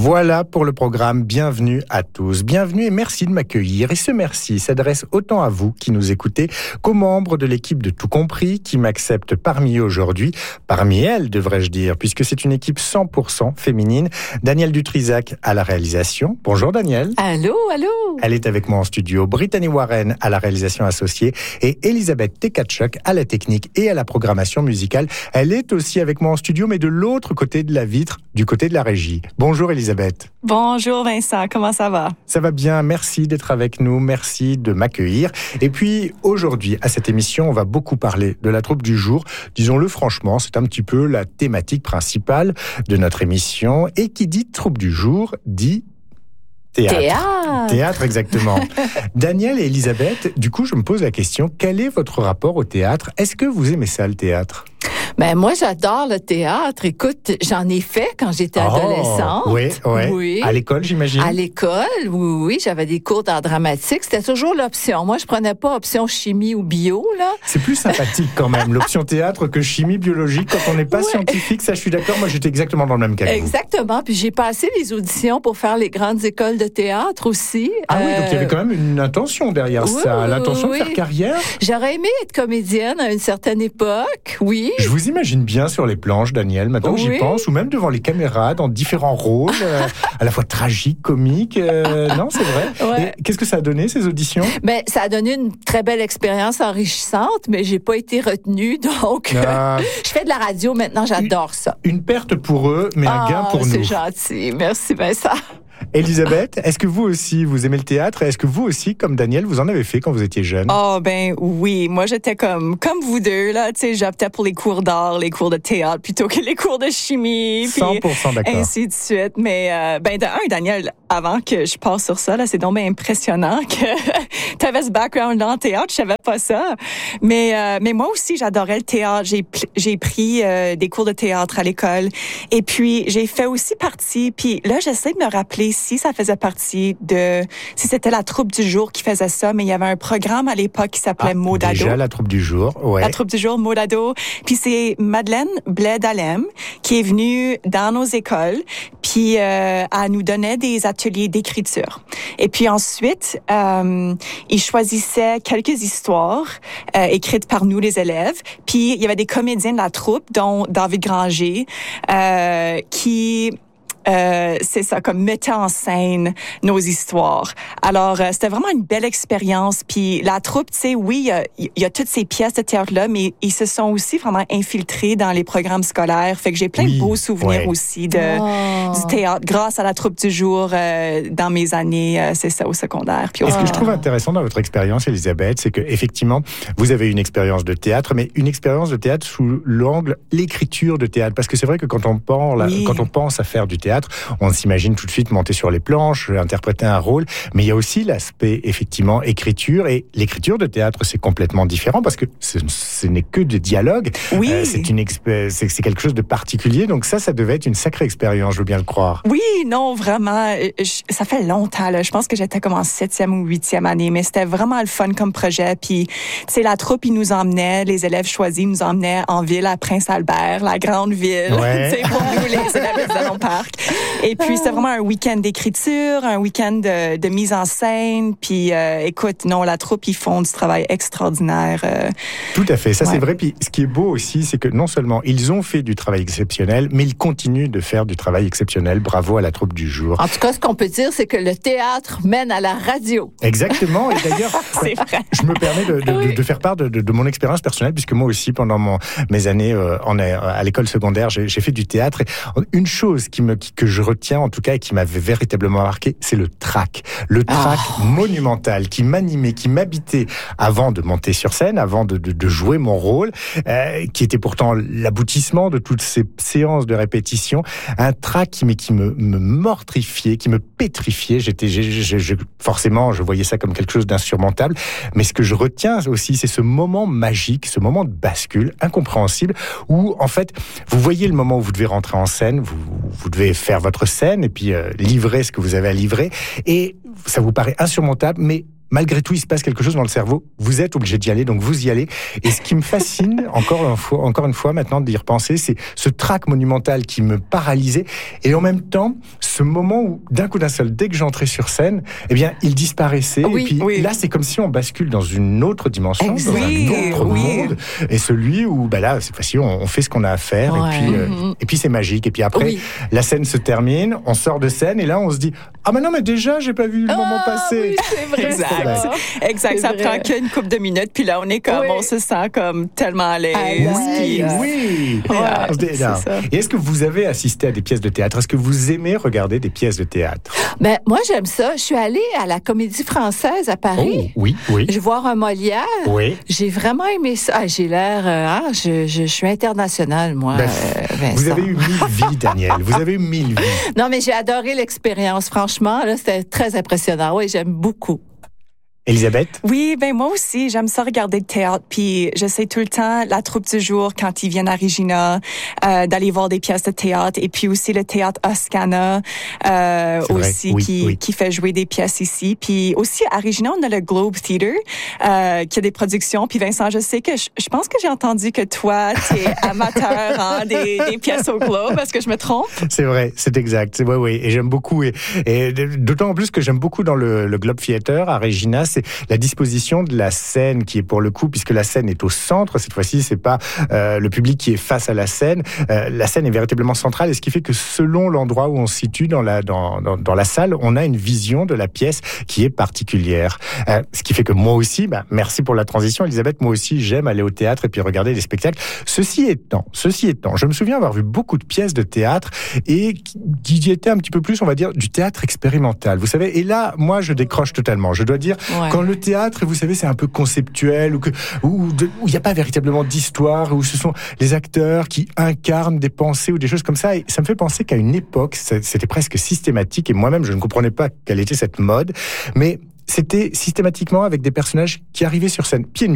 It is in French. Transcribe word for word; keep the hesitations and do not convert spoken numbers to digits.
Voilà pour le programme. Bienvenue à tous. Bienvenue et merci de m'accueillir. Et ce merci s'adresse autant à vous qui nous écoutez qu'aux membres de l'équipe de Tout Compris qui m'acceptent parmi eux aujourd'hui. Parmi elles, devrais-je dire, puisque c'est une équipe cent pour cent féminine. Danielle Dutrisac à la réalisation. Bonjour Danielle. Allô, allô. Elle est avec moi en studio. Brittany Warren à la réalisation associée et Elisabeth Tekatchuk à la technique et à la programmation musicale. Elle est aussi avec moi en studio, mais de l'autre côté de la vitre, du côté de la régie. Bonjour Elisabeth. Elisabeth. Bonjour Vincent, comment ça va? Ça va bien, merci d'être avec nous, merci de m'accueillir. Et puis aujourd'hui, à cette émission, on va beaucoup parler de la troupe du jour. Disons-le franchement, c'est un petit peu la thématique principale de notre émission. Et qui dit troupe du jour, dit théâtre. Théâtre. Théâtre, exactement. Danielle et Elisabeth, du coup, je me pose la question, quel est votre rapport au théâtre? Est-ce que vous aimez ça, le théâtre? Ben moi, j'adore le théâtre. Écoute, j'en ai fait quand j'étais oh, adolescente. Oui, oui. oui. À l'école, j'imagine? À l'école, oui, oui. J'avais des cours d'art dramatique. C'était toujours l'option. Moi, je prenais pas option chimie ou bio, là. C'est plus sympathique quand même, l'option théâtre que chimie biologique. Quand on n'est pas ouais. scientifique, ça, je suis d'accord. Moi, j'étais exactement dans le même cas que vous. Exactement. Puis j'ai passé les auditions pour faire les grandes écoles de théâtre aussi. Ah euh... oui, donc il y avait quand même une intention derrière oui, ça. L'intention oui. de faire carrière. J'aurais aimé être comédienne à une certaine époque, oui. Je vous imagine bien sur les planches, Danielle, maintenant oui. que j'y pense, ou même devant les caméras, dans différents rôles, euh, à la fois tragiques, comiques. Euh, non, c'est vrai. Ouais. Et qu'est-ce que ça a donné, ces auditions? Ben, ça a donné une très belle expérience enrichissante, mais j'ai pas été retenue, donc ah. euh, je fais de la radio maintenant, j'adore une, ça. Une perte pour eux, mais ah, un gain pour c'est nous. C'est gentil, merci Vincent. Elisabeth, est-ce que vous aussi, vous aimez le théâtre? Est-ce que vous aussi, comme Danielle, vous en avez fait quand vous étiez jeune? Oh, ben oui. Moi, j'étais comme comme vous deux, là. Tu sais, j'optais pour les cours d'art, les cours de théâtre, plutôt que les cours de chimie. cent pour cent d'accord. Ainsi de suite. Mais, euh, ben, de un, Daniel, avant que je passe sur ça, là, c'est donc bien impressionnant que tu avais ce background en théâtre. Je savais pas ça. Mais, euh, mais moi aussi, j'adorais le théâtre. J'ai, j'ai pris euh, des cours de théâtre à l'école. Et puis, j'ai fait aussi partie, puis là, j'essaie de me rappeler si ça faisait partie de... Si c'était la troupe du jour qui faisait ça, mais il y avait un programme à l'époque qui s'appelait ah, Modado. Déjà, la troupe du jour, ouais. La troupe du jour, Modado. Puis c'est Madeleine Blais-Dalem qui est venue dans nos écoles, puis euh, elle nous donnait des ateliers d'écriture. Et puis ensuite, euh, il choisissait quelques histoires euh, écrites par nous, les élèves. Puis il y avait des comédiens de la troupe, dont David Granger, euh, qui... Euh, c'est ça, comme mettait en scène nos histoires. Alors, euh, c'était vraiment une belle expérience. Puis la troupe, tu sais, oui, il y a, y a toutes ces pièces de théâtre-là, mais ils se sont aussi vraiment infiltrés dans les programmes scolaires. Fait que j'ai plein oui, de beaux souvenirs ouais. aussi de oh. du théâtre grâce à la troupe du jour euh, dans mes années, euh, c'est ça, au secondaire. Puis, Et oh. ce que je trouve intéressant dans votre expérience, Elisabeth, c'est que effectivement, vous avez une expérience de théâtre, mais une expérience de théâtre sous l'angle l'écriture de théâtre. Parce que c'est vrai que quand on pense, oui. quand on pense à faire du théâtre, on s'imagine tout de suite monter sur les planches, interpréter un rôle, mais il y a aussi l'aspect, effectivement, écriture, et l'écriture de théâtre, c'est complètement différent, parce que ce, ce n'est que des dialogues, oui. euh, c'est, une expé- c'est, c'est quelque chose de particulier, donc ça, ça devait être une sacrée expérience, je veux bien le croire. Oui, non, vraiment, je, ça fait longtemps, là. Je pense que j'étais comme en septième ou huitième année, mais c'était vraiment le fun comme projet, puis, tu sais, la troupe, ils nous emmenait, les élèves choisis nous emmenaient en ville à Prince-Albert, la grande ville, ouais. tu sais, pour nous, les élèves de Salon Parc. Et puis, c'était vraiment un week-end d'écriture, un week-end de, de mise en scène. Puis, euh, écoute, non, la troupe, ils font du travail extraordinaire. Euh, Tout à fait, ça ouais. c'est vrai. Puis, ce qui est beau aussi, c'est que non seulement ils ont fait du travail exceptionnel, mais ils continuent de faire du travail exceptionnel. Bravo à la troupe du jour. En tout cas, ce qu'on peut dire, c'est que le théâtre mène à la radio. Exactement. Et d'ailleurs, c'est vrai. je me permets de, de, oui. de, de faire part de, de, de mon expérience personnelle, puisque moi aussi, pendant mon, mes années euh, en, à l'école secondaire, j'ai, j'ai fait du théâtre. Et une chose qui me, qui, que je retiens, en tout cas, et qui m'avait véritablement marqué, c'est le trac. Le trac oh. monumental qui m'animait, qui m'habitait avant de monter sur scène, avant de, de, de jouer mon rôle, euh, qui était pourtant l'aboutissement de toutes ces séances de répétition. Un trac qui, mais qui me, me mortifiait, qui me pétrifiait. J'étais, j'ai, j'ai, j'ai, forcément, je voyais ça comme quelque chose d'insurmontable. Mais ce que je retiens aussi, c'est ce moment magique, ce moment de bascule incompréhensible où, en fait, vous voyez le moment où vous devez rentrer en scène, vous, vous devez faire votre scène et puis euh, livrer ce que vous avez à livrer. Et ça vous paraît insurmontable, mais malgré tout, il se passe quelque chose dans le cerveau. Vous êtes obligé d'y aller, donc vous y allez. Et ce qui me fascine, encore une fois, encore une fois maintenant d'y repenser, c'est ce trac monumental qui me paralysait. Et en même temps, ce moment où, d'un coup d'un seul, dès que j'entrais sur scène, eh bien, il disparaissait. Oui, et puis oui. là, c'est comme si on bascule dans une autre dimension, Exact. dans Oui, un autre oui. monde. Et celui où, bah là, c'est facile, on, on fait ce qu'on a à faire. Ouais. Et puis, euh, Mm-hmm. et puis c'est magique. Et puis après, Oui. la scène se termine, on sort de scène, et là, on se dit, ah, mais non, mais déjà, j'ai pas vu le moment Ah, passer. oui, c'est vrai. Exact. ça. Exact. C'est Ça vrai. prend qu'une couple de minutes, puis là, on est comme, Oui. on se sent comme tellement à l'aise. À l'aise. puis- Oui. Ouais, On se dit, c'est là. ça. Et est-ce que vous avez assisté à des pièces de théâtre? Est-ce que vous aimez regarder des pièces de théâtre? Ben, moi, j'aime ça. Je suis allée à la Comédie Française à Paris. Oh, oui, oui. Je vais voir un Molière. Oui. J'ai vraiment aimé ça. Ah, j'ai l'air... euh, ah, je, je, je suis internationale, moi, Ben, euh, Vincent. Vous avez eu mille vies, Daniel. Vous avez eu mille vies. Non, mais j'ai adoré l'expérience. Franchement, là, c'était très impressionnant. Oui, j'aime beaucoup. Elisabeth? Oui, ben moi aussi, j'aime ça regarder le théâtre, puis je sais tout le temps la troupe du jour quand ils viennent à Regina, euh, d'aller voir des pièces de théâtre, et puis aussi le théâtre Oscana euh, C'est vrai, aussi oui, qui oui. qui fait jouer des pièces ici, puis aussi à Regina on a le Globe Theatre euh, qui a des productions, puis Vincent, je sais que je, je pense que j'ai entendu que toi t'es amateur hein, des, des pièces au Globe, est-ce que je me trompe? C'est vrai, c'est exact. C'est, ouais, ouais. Et j'aime beaucoup. Et, et d'autant plus que j'aime beaucoup dans le, le Globe Theatre à Regina, c'est la disposition de la scène qui est pour le coup, puisque la scène est au centre. Cette fois-ci, c'est pas euh, le public qui est face à la scène. Euh, la scène est véritablement centrale, et ce qui fait que selon l'endroit où on se situe dans la dans dans, dans la salle, on a une vision de la pièce qui est particulière. Euh, ce qui fait que moi aussi, bah, merci pour la transition, Elisabeth. Moi aussi, j'aime aller au théâtre et puis regarder des spectacles. Ceci étant, ceci étant, je me souviens avoir vu beaucoup de pièces de théâtre et qui, qui étaient un petit peu plus, on va dire, du théâtre expérimental. Vous savez, et là, moi, je décroche totalement. Je dois dire, Ouais. quand le théâtre, vous savez, c'est un peu conceptuel, ou que où il n'y a pas véritablement d'histoire, où ce sont les acteurs qui incarnent des pensées ou des choses comme ça. Et ça me fait penser qu'à une époque, c'était presque systématique, et moi-même, je ne comprenais pas quelle était cette mode, mais c'était systématiquement avec des personnages qui arrivaient sur scène pieds nus,